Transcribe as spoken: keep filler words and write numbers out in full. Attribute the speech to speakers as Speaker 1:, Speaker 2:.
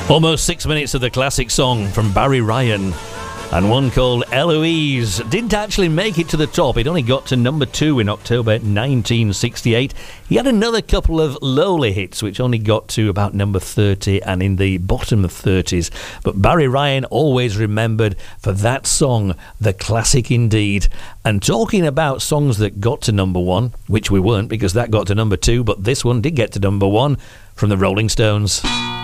Speaker 1: Almost six minutes of the classic song from Barry Ryan, and one called Eloise didn't actually make it to the top. It only got to number two in October nineteen sixty-eight. He had another couple of lowly hits which only got to about number thirty and in the bottom of thirties, but Barry Ryan always remembered for that song, the classic indeed. And talking about songs that got to number one, which we weren't because that got to number two, but this one did get to number one, from the Rolling Stones.